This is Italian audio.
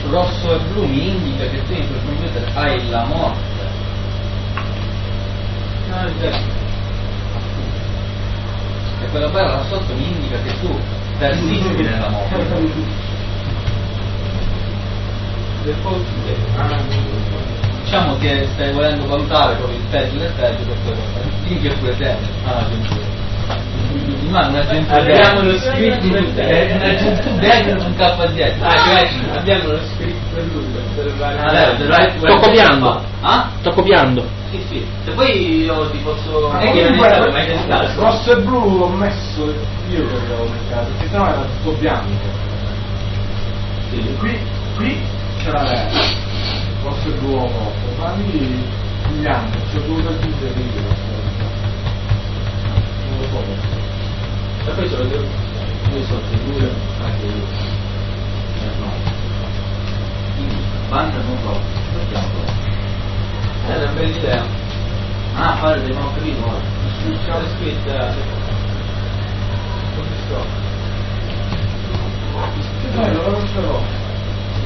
rosso e blu mi indica che tu in quel computer hai la morte. E quella barra là sotto mi indica che tu persisti nella morte. Diciamo che stai volendo valutare proprio il peggio del peggio per quella cosa. Dimmi che pure te. Ma un agente abbiamo lo script un agente bello non KZ. Abbiamo lo script per lui sto copiando. Sto copiando. Sì. Se poi io ti posso. Ma che non è mai testato. Rosso e blu l'ho messo io che avevo mettiamo, perché sennò era tutto bianco. Sì. Qui c'era rosso e blu morto, ma lì bianco, c'è dovuto aggiungere io. Non lo so. E poi sono io sono sicuro anche io. No. Banda non so. È una bella idea. Fare dei nuovi capito ora. C'ho scritto Che bello, non ce l'ho.